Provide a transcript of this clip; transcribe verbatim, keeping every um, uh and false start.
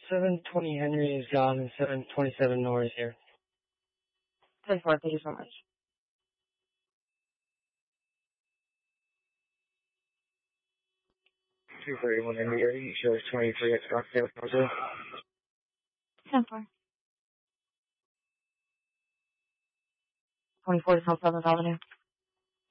seven twenty Henry is gone and seven twenty-seven North is here. ten four, thank you so much. two thirty-one Henry area, shows twenty-three at Scottsdale, Georgia. ten four. twenty-four to South seventh Avenue.